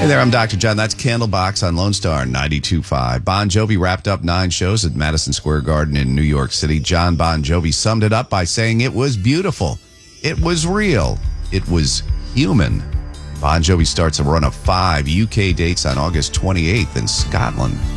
Hey there, I'm Dr. John. That's Candlebox on Lone Star 92.5. Bon Jovi wrapped up 9 shows at Madison Square Garden in New York City. John Bon Jovi summed it up by saying it was beautiful. It was real. It was human. Bon Jovi starts a run of 5 UK dates on August 28th in Scotland.